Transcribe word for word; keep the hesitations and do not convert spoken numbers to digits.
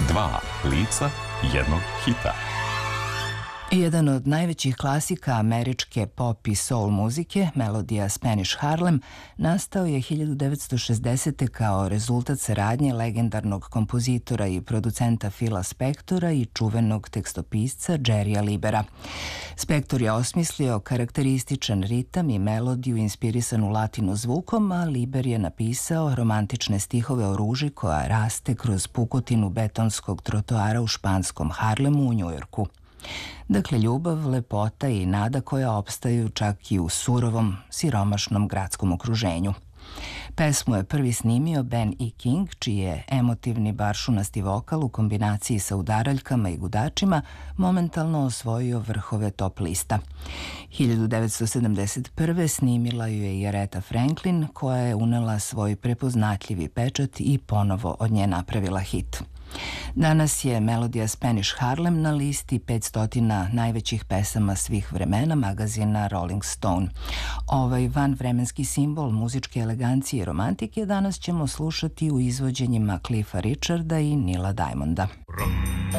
Dva lica jednog hita. Jedan od najvećih klasika američke pop i soul muzike, melodija Spanish Harlem, nastao je hiljadu devetsto šezdesete. kao rezultat saradnje legendarnog kompozitora i producenta Phila Spectora i čuvenog tekstopisca Jerrya Libera. Spector je osmislio karakterističan ritam i melodiju inspirisanu latino zvukom, a Liber je napisao romantične stihove o ruži koja raste kroz pukotinu betonskog trotoara u španskom Harlemu u Njujorku. Dakle, ljubav, lepota i nada koja opstaju čak i u surovom, siromašnom gradskom okruženju. Pesmu je prvi snimio Ben E. King, čiji je emotivni baršunasti vokal u kombinaciji sa udaraljkama i gudačima momentalno osvojio vrhove top lista. hiljadu devetsto sedamdeset prve. snimila ju je i Aretha Franklin, koja je unela svoj prepoznatljivi pečat i ponovo od nje napravila hit. Danas je melodija Spanish Harlem na listi petsto najvećih pesama svih vremena magazina Rolling Stone. Ovaj vanvremenski simbol muzičke elegancije i romantike danas ćemo slušati u izvođenjima Cliffa Richarda i Nila Diamonda.